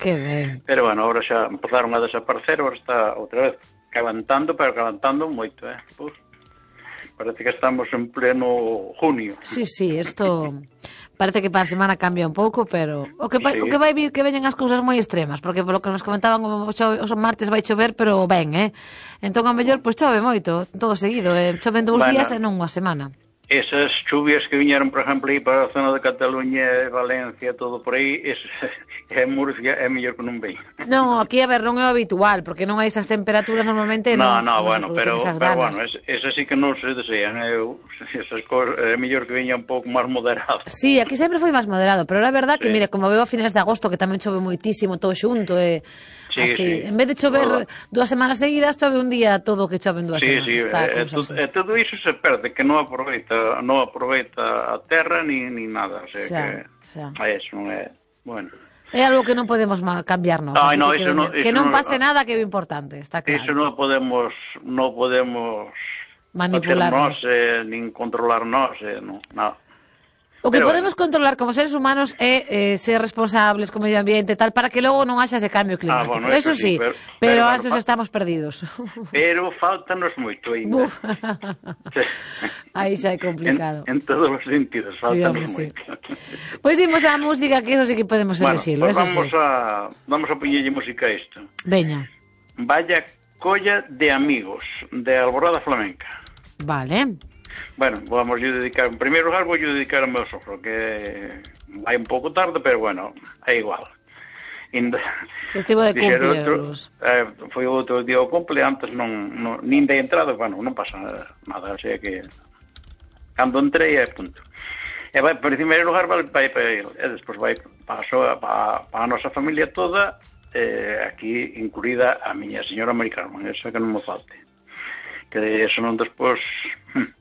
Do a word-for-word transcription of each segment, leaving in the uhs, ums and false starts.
Que ben. Pero, bueno, ahora xa empezaron a desaparecer, ahora está outra vez calentando, pero calentando moito, eh? Uf, parece que estamos en pleno junio. Sí, sí, isto... Parece que para a semana cambia un pouco, pero o que vai, Sí. o que vai vir que veñen as cousas moi extremas, porque polo que nos comentaban o, chove, os martes vai chover, pero ben, eh? Entón, a mellor, pois chove moito, todo seguido, eh? Choven dous Bueno, días e non unha semana. Esas chuvias que viñeron, por exemplo, aí para a zona de Cataluña, Valencia, todo por aí, es, é Murcia, é mellor que non ven. Non, aquí, a ver, non é o habitual, porque non hai esas temperaturas normalmente. No, non, no, non bueno, pero, pero bueno, es, esas sí que non se desean, eu, esas cosas, é mellor que viña un pouco máis moderado. Sí, aquí sempre foi máis moderado, pero é verdad que, Sí. mire, como veo a finales de agosto, que tamén chove moitísimo, todo xunto, e... Sí, así, sí. En vez de chover Verdad. dúas semanas seguidas, chove un día todo que chove en dúas Sí, semanas. sí, Está a e, cousa todo, así. e todo iso se perde, que non aproveita, non aproveita a terra ni, ni nada, o sea, Xa, que xa. a eso non é, bueno. É algo que non podemos ma- cambiarnos. Ai, así no, que, iso que, non- que iso non non- pase nada, que é o importante, está claro. Iso non podemos, non podemos Manipularnos. facernos, eh, nin controlarnos, eh, non, no. O que Pero podemos bueno. controlar como seres humanos é eh, ser responsables co medio ambiente e tal, para que logo non haxa ese cambio climático. bueno, eso, eso sí, sí, pero- pero, pero, antes bueno, fa- estamos perdidos. Pero faltanos moito ainda. Buf. Aí xa é complicado. En, en todos os sentidos, Sí, faltanos home, sí. moito. Pois imos á música, que eso sí que podemos Bueno, elegirlo, pues eso vamos sí. a vamos a poñerlle música a isto. Veña, Vaya colla de amigos, de Alborada Flamenca. vale. Bueno, vamos a dedicar, en primeiro lugar vou dedicar ao meu sogro, que vai un pouco tarde, pero bueno, é igual. Inda, Estivo de dixera cumple. outro, os- eh, foi outro día o cumple, antes non, non nin de entrada, bueno, non pasa nada, o sea que cando entrei é punto. E vai, por primeiro lugar vai, vai para ele, e despois vai para a, súa, para, para a nosa familia toda, eh, aquí incluída a miña señora Mari Carmen, esa que non me falte. Que eso non despois... hm.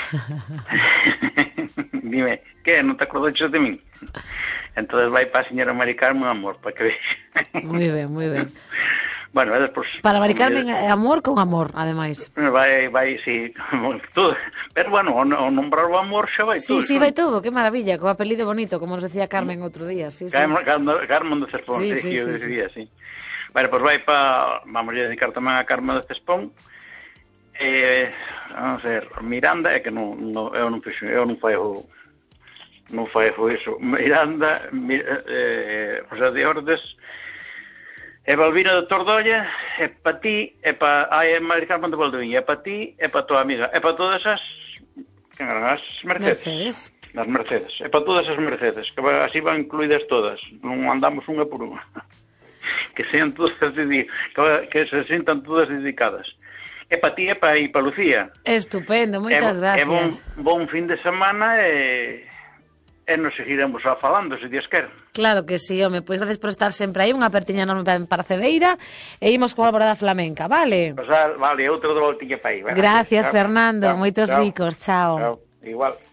Dime, que, non te acordaches de min? Entonces vai para a señora Mari Carmen, amor, para que vexa. Moi ben, moi ben. Bueno, e despois... Para Mari Carmen, é amor con amor, ademais. Vai, vai, sí, todo. Pero bueno, o, o nombrar o amor xa vai Sí, todo. sí, vai todo, que maravilla, co apelido bonito, como nos decía Carmen outro día, sí, sí. Carmen, Carmen, Carmen de Cespón, Sí, sí, sí, que eu sí, decía, sí. Vale, pois vai para... Vamos a dedicar tamén a Carmen de Cespón. Eh, vamos a ver, Miranda, é que non, non, eu non fixo, eu non faio... Non faio iso. Miranda, mi, eh, José de Ordes, e Balbina de Tordolla, e pa ti, e pa... Ai, é Mari Carmen de Valdoviña, e pa ti, e pa tua amiga, e pa todas as... Que eran as Mercedes? Mercedes. As Mercedes, e pa todas as Mercedes, que va, así van incluídas todas, non andamos unha por unha. Que sean todas dedicadas, que, que se sintan todas dedicadas. E pa ti, e pa, e pa Lucía. Estupendo, moitas e, gracias. E bon, bon fin de semana e... E nos seguiremos a falando, se Dios quer. Claro que sí, home, pois gracias por estar sempre aí, unha apertiña enorme para Cedeira, e imos coa Alborada Flamenca, vale? Pues, vale, outro de voltiña para aí. Bueno, Gracias, chao, Fernando, chao, moitos chao, bicos, chao. chao, igual.